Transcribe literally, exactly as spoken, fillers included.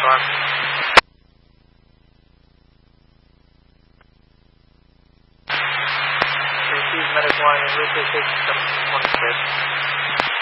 Storm. Receive medic one, Enrique six, seven one six.